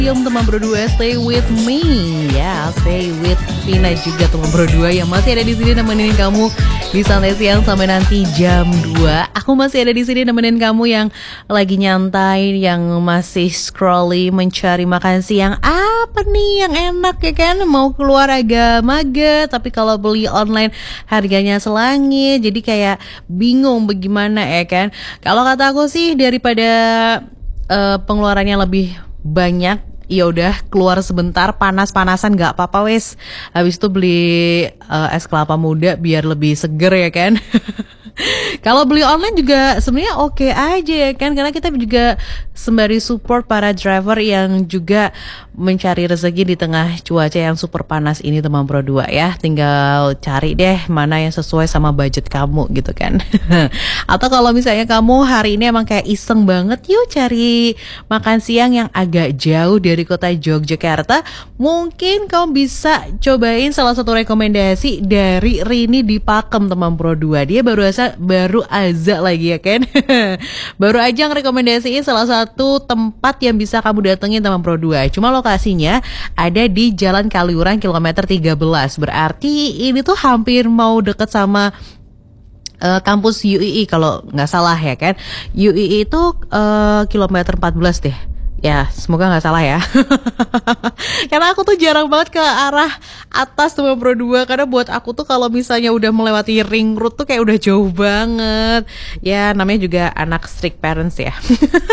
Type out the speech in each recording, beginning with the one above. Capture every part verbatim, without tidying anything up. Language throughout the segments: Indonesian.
Yang teman berdua, stay with me ya, stay with Vina juga teman berdua yang masih ada di sini nemenin kamu di santai siang sampai nanti jam dua. Aku masih ada di sini nemenin kamu yang lagi nyantai, yang masih scrolling mencari makan siang apa nih yang enak ya kan, mau keluar agak mager tapi kalau beli online harganya selangit, jadi kayak bingung bagaimana ya kan. Kalau kata aku sih daripada uh, pengeluarannya lebih banyak, ya udah keluar sebentar panas-panasan nggak apa-apa wes. Habis itu beli uh, es kelapa muda biar lebih seger ya kan. Kalau beli online juga sebenarnya oke aja ya kan, karena kita juga sembari support para driver yang juga mencari rezeki di tengah cuaca yang super panas ini teman Pro dua ya. Tinggal cari deh mana yang sesuai sama budget kamu gitu kan. Atau kalau misalnya kamu hari ini emang kayak iseng banget, yuk cari makan siang yang agak jauh dari kota Yogyakarta, mungkin kamu bisa cobain salah satu rekomendasi dari Rini di Pakem teman Pro dua. Dia baru aja baru aja lagi ya kan. Baru aja ngerekomendasiin salah satu tempat yang bisa kamu datengin teman Pro dua. Cuma lokasinya ada di Jalan Kaliurang kilometer tiga belas. Berarti ini tuh hampir mau deket sama Uh, kampus U I I kalau nggak salah ya kan. U I I itu uh, kilometer empat belas deh. Ya, semoga nggak salah ya. Karena aku tuh jarang banget ke arah atas teman Pro dua. Karena buat aku tuh kalau misalnya udah melewati ring road tuh kayak udah jauh banget. Ya, namanya juga anak strict parents ya.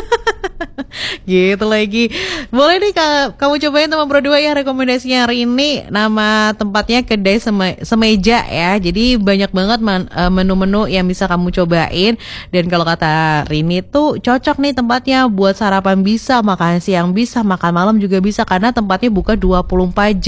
Gitu lagi. Boleh nih kamu cobain teman Pro dua ya rekomendasinya hari ini. Nama tempatnya Kedai Seme- Semeja ya. Jadi banyak banget man- menu-menu yang bisa kamu cobain. Dan kalau kata Rini tuh cocok nih tempatnya buat sarapan bisa, makan siang bisa, makan malam juga bisa, karena tempatnya buka dua puluh empat jam.